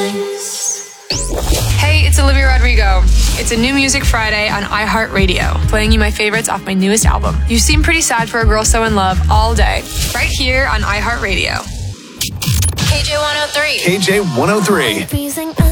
Hey, it's Olivia Rodrigo. It's a New Music Friday on iHeartRadio, playing you my favorites off my newest album. You seem pretty sad for a girl so in love all day, right here on iHeartRadio. KJ 103. KJ 103.